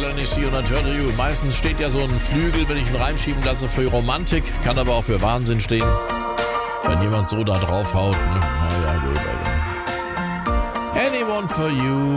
Let Me See You and Turn to You. Meistens steht ja so ein Flügel, wenn ich ihn reinschieben lasse, für Romantik, kann aber auch für Wahnsinn stehen. Wenn jemand so da draufhaut, ne? Na ja, gut, Alter. Anyone for You.